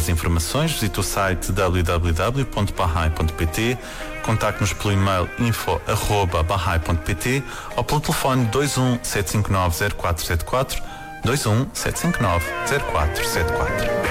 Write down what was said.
mais informações, visite o site www.bahai.pt, contacte-nos pelo e-mail info@bahai.pt ou pelo telefone 21 759 0474, 21 759 0474.